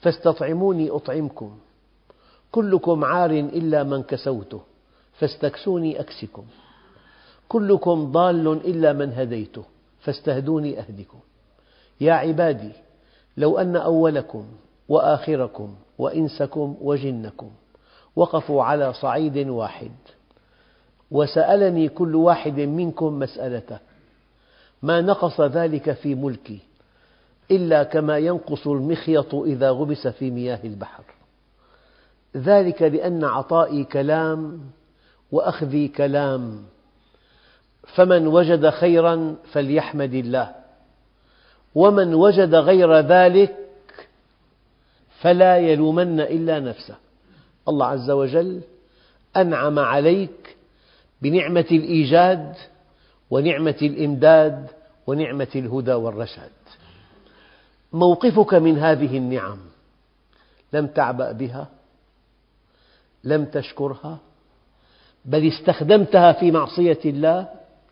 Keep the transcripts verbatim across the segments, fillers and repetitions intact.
فاستطعموني أطعمكم، كلكم عار إلا من كسوته فاستكسوني أكسكم، كلكم ضال إلا من هديته فاستهدوني أهدكم. يا عبادي لو أن أولكم وآخركم وإنسكم وجنكم وقفوا على صعيد واحد وسألني كل واحد منكم مسألته ما نقص ذلك في ملكي إلا كما ينقص المخيط إذا غمس في مياه البحر، ذلك لأن عطائي كلام وأخذي كلام، فمن وجد خيرا فليحمد الله، ومن وجد غير ذلك فلا يلومن إلا نفسه. الله عز وجل أنعم عليك بنعمة الإيجاد ونعمة الإمداد ونعمة الهدى والرشاد. موقفك من هذه النعم لم تعبأ بها، لم تشكرها، بل استخدمتها في معصية الله،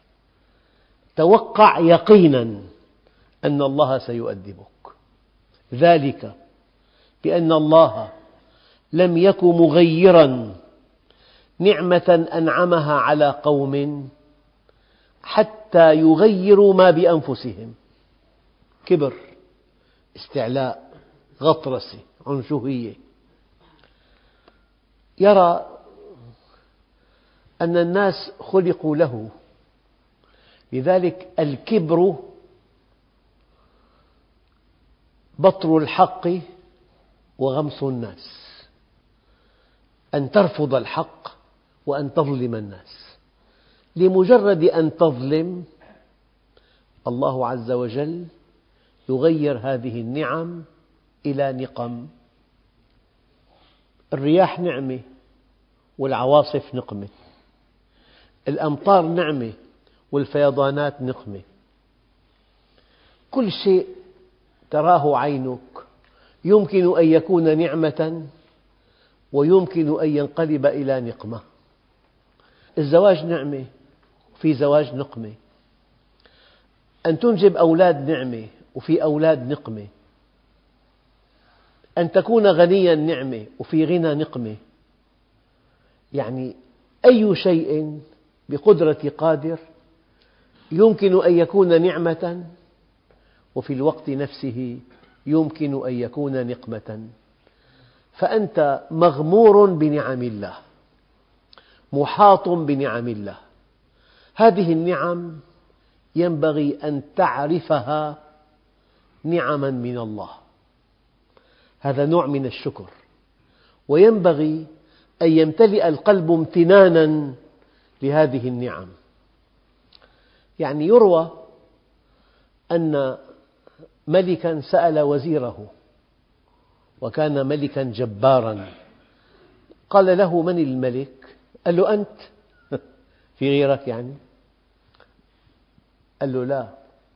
توقع يقينا أن الله سيؤدبك، ذلك بأن الله لم يك مغيرا نعمة أنعمها على قوم حتى يغيروا ما بأنفسهم. كبر، استعلاء، غطرسة، عنجهية. يرى أن الناس خلقوا له، لذلك الكبر بطر الحق وغمس الناس، أن ترفض الحق وأن تظلم الناس. لمجرد أن تظلم الله عز وجل يغير هذه النعم إلى نقم. الرياح نعمة والعواصف نقمة، الأمطار نعمة والفيضانات نقمة. كل شيء تراه عينك يمكن أن يكون نعمة ويمكن أن ينقلب إلى نقمة. الزواج نعمة وفي زواج نقمة، أن تنجب أولاد نعمة وفي أولاد نقمة، أن تكون غنيا نعمة وفي غنى نقمة. يعني أي شيء بقدرة قادر يمكن أن يكون نعمة وفي الوقت نفسه يمكن أن يكون نقمة. فأنت مغمور بنعم الله، محاط بنعم الله. هذه النعم ينبغي أن تعرفها نعما من الله، هذا نوع من الشكر، وينبغي أن يمتلئ القلب امتنانا لهذه النعم. يعني يروى أن ملكا سأل وزيره، وكان ملكا جبارا، قال له: من الملك؟ قال له: أنت. في غيرك يعني؟ قال له: لا،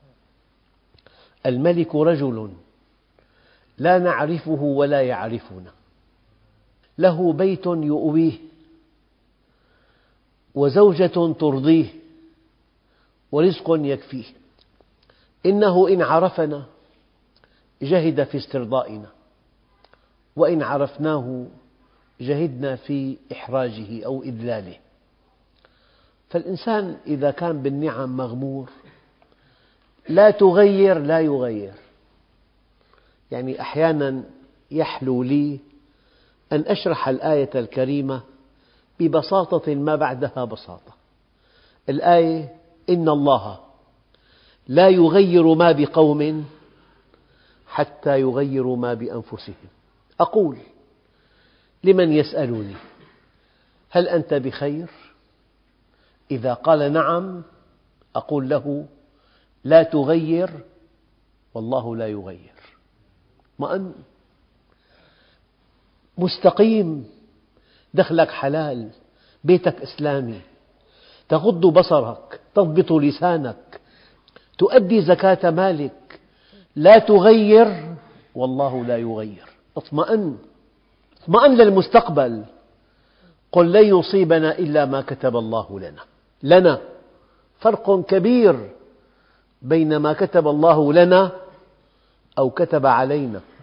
الملك رجل لا نعرفه ولا يعرفنا، له بيت يؤويه وزوجة ترضيه ورزق يكفيه، إنه إن عرفنا جهد في استرضائنا، وإن عرفناه جهدنا في إحراجه أو إذلاله. فالإنسان إذا كان بالنعم مغمور لا تغير لا يغير. يعني أحيانا يحلو لي أن أشرح الآية الكريمة ببساطة ما بعدها بساطة. الآية: إن الله لا يغير ما بقوم حتى يغيروا ما بأنفسهم. أقول لمن يسألني: هل أنت بخير؟ إذا قال نعم أقول له: لا تغير والله لا يغير. اطمئن، مستقيم، دخلك حلال، بيتك إسلامي، تغض بصرك، تضبط لسانك، تؤدي زكاة مالك، لا تغير والله لا يغير. اطمئن، اطمئن للمستقبل. قل لن يصيبنا إلا ما كتب الله لنا. لنا فرق كبير بين ما كتب الله لنا أو كتب علينا.